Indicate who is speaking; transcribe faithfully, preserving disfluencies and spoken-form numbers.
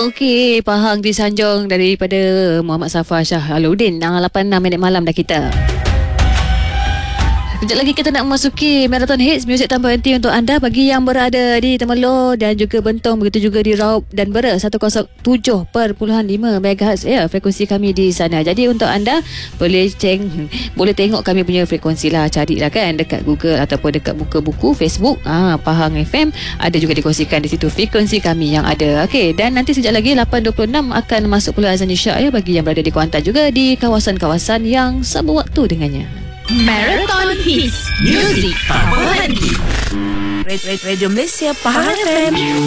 Speaker 1: Okey, Pahang disanjung daripada Muhammad Safar Shah Aluddin. lapan puluh enam minit malam dah kita. Sekejap lagi kita nak memasuki Marathon Hits Muzik Tanpa Henti untuk anda bagi yang berada di Temerloh dan juga Bentong, begitu juga di Raub dan Bera seratus tujuh perpuluhan lima megahertz ya frekuensi kami di sana. Jadi untuk anda boleh ceng boleh tengok kami punya frekuensi lah, carilah kan dekat Google ataupun dekat buka buku Facebook ah Pahang F M, ada juga dikongsikan di situ frekuensi kami yang ada. Okey, dan nanti sekejap lagi lapan dua puluh enam akan masuk pula azan Isyak ya bagi yang berada di Kuantan juga di kawasan-kawasan yang sama waktu dengannya.
Speaker 2: Marathon Hits Muzik Tanpa Henti. Radio Malaysia Pahang F M.